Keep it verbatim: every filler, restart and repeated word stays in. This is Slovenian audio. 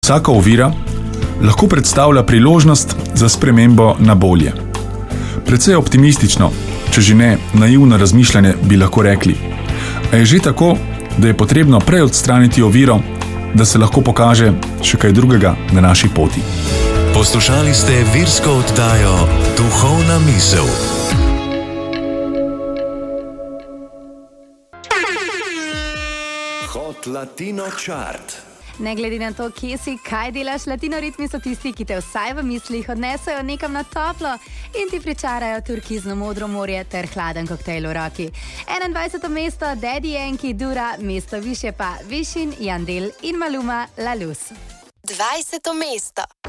Vsaka ovira lahko predstavlja priložnost za spremembo na bolje. Precej optimistično, če že ne naivno razmišljanje, bi lahko rekli. A je že tako, da je potrebno prej odstraniti oviro, da se lahko pokaže še kaj drugega na naši poti. Poslušali ste virsko oddajo Duhovna misel. Hot Latino Chart. Ne glede na to, kje si, kaj delaš, latinoritmi so tisti, ki te vsaj v mislih odnesejo nekam na toplo in ti pričarajo turkizno modro morje ter hladen koktejl v roki. enaindvajseto mesto Daddy Yankee Dura, mesto više pa Višin, Yandel in Maluma La Luz. dvajseto mesto.